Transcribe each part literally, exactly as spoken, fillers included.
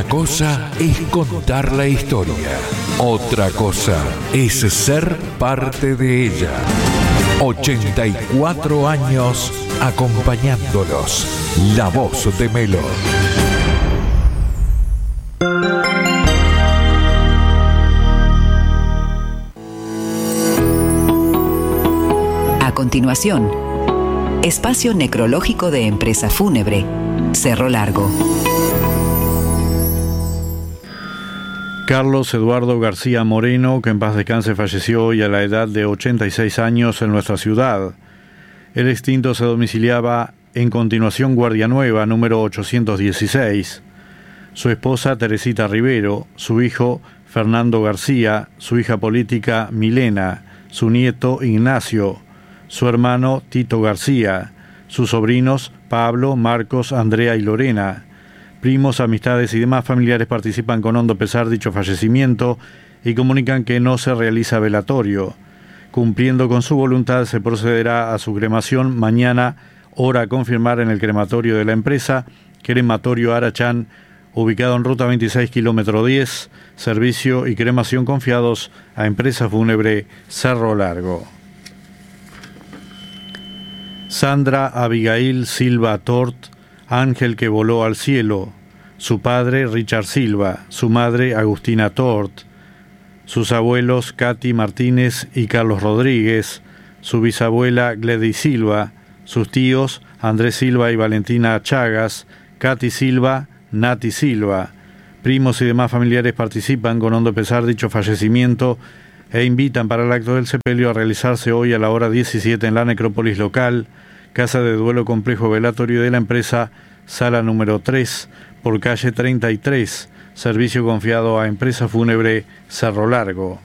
cosa es contar la historia. Otra cosa es ser parte de ella. ochenta y cuatro años acompañándolos. La voz de Melo. A continuación, espacio necrológico de Empresa Fúnebre, Cerro Largo. Carlos Eduardo García Moreno, que en paz descanse, falleció hoy a la edad de ochenta y seis años en nuestra ciudad. El extinto se domiciliaba en Continuación Guardia Nueva, número ochocientos dieciséis. Su esposa Teresita Rivero, su hijo Fernando García, su hija política Milena, su nieto Ignacio, su hermano Tito García, sus sobrinos Pablo, Marcos, Andrea y Lorena. Primos, amistades y demás familiares participan con hondo pesar dicho fallecimiento y comunican que no se realiza velatorio. Cumpliendo con su voluntad, se procederá a su cremación mañana, hora a confirmar en el crematorio de la empresa, Crematorio Arachán, ubicado en ruta veintiséis, kilómetro diez, servicio y cremación confiados a Empresa Fúnebre Cerro Largo. Sandra Abigail Silva Tort, ángel que voló al cielo, su padre Richard Silva, su madre Agustina Tort, sus abuelos Katy Martínez y Carlos Rodríguez, su bisabuela Gladys Silva, sus tíos Andrés Silva y Valentina Chagas, Katy Silva, Nati Silva. Primos y demás familiares participan con hondo pesar dicho fallecimiento e invitan para el acto del sepelio a realizarse hoy a la hora diecisiete en la necrópolis local, Casa de Duelo Complejo Velatorio de la empresa, sala número tres, por calle treinta y tres, servicio confiado a Empresa Fúnebre Cerro Largo.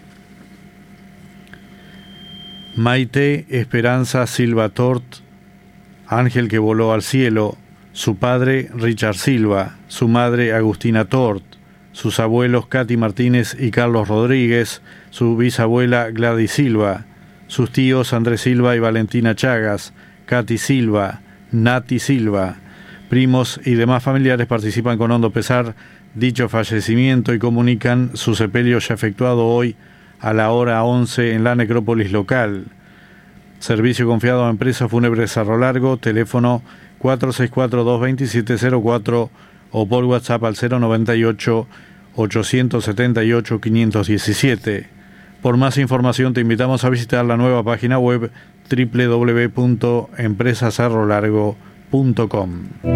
Maite Esperanza Silva Tort, ángel que voló al cielo, su padre Richard Silva, su madre Agustina Tort, sus abuelos Katy Martínez y Carlos Rodríguez, su bisabuela Gladys Silva, sus tíos Andrés Silva y Valentina Chagas, Katy Silva, Nati Silva. Primos y demás familiares participan con hondo pesar dicho fallecimiento y comunican su sepelio ya efectuado hoy a la hora once en la necrópolis local. Servicio confiado a Empresa Fúnebre Cerro Largo, teléfono cuatro seis cuatro, dos dos siete, cero cuatro o por WhatsApp al cero noventa y ocho, ochocientos setenta y ocho, quinientos diecisiete. Por más información te invitamos a visitar la nueva página web doble u doble u doble u punto empresa cerro largo punto com.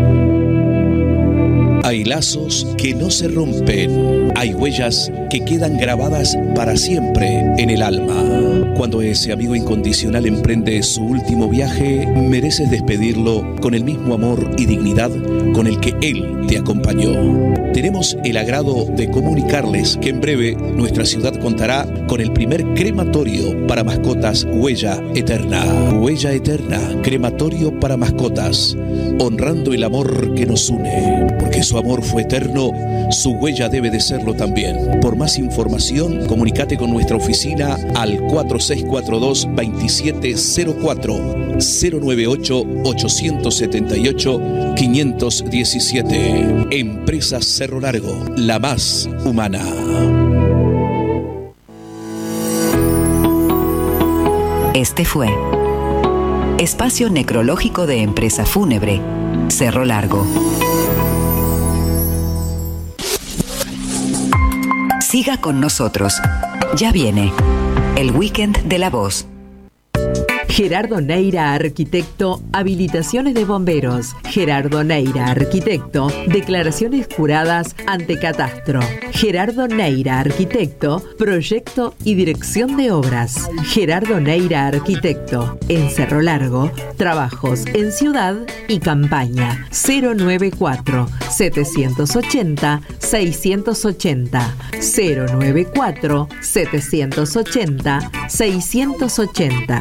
Hay lazos que no se rompen, hay huellas que quedan grabadas para siempre en el alma. Cuando ese amigo incondicional emprende su último viaje, mereces despedirlo con el mismo amor y dignidad con el que él te acompañó. Tenemos el agrado de comunicarles que en breve nuestra ciudad contará con el primer crematorio para mascotas Huella Eterna. Huella Eterna, crematorio para mascotas, honrando el amor que nos une. Porque su amor fue eterno, su huella debe de serlo también. Por más información, comunícate con nuestra oficina al cuatro seis cuatro dos, dos siete cero cuatro, cero nueve ocho, ochocientos setenta y ocho, quinientos diecisiete. Empresa Cerro Largo, la más humana. Este fue Espacio Necrológico de Empresa Fúnebre, Cerro Largo. Siga con nosotros. Ya viene el Weekend de la Voz. Gerardo Neira, arquitecto, habilitaciones de bomberos. Gerardo Neira, arquitecto, declaraciones juradas ante catastro. Gerardo Neira, arquitecto, proyecto y dirección de obras. Gerardo Neira, arquitecto, en Cerro Largo, trabajos en ciudad y campaña. cero noventa y cuatro, setecientos ochenta, seiscientos ochenta. cero noventa y cuatro, setecientos ochenta, seiscientos ochenta.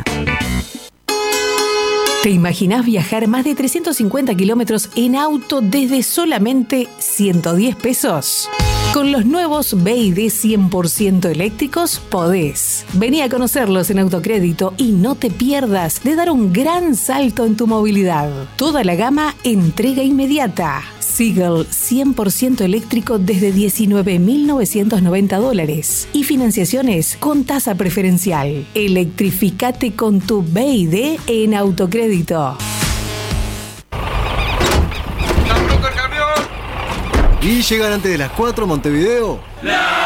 ¿Te imaginás viajar más de trescientos cincuenta kilómetros en auto desde solamente ciento diez pesos? Con los nuevos B y D cien por ciento eléctricos podés. Vení a conocerlos en Autocrédito y no te pierdas de dar un gran salto en tu movilidad. Toda la gama entrega inmediata. Seagull cien por ciento eléctrico desde diecinueve mil novecientos noventa dólares y financiaciones con tasa preferencial. Electrificate con tu B y D en Autocrédito. ¿Y llegan antes de las cuatro Montevideo?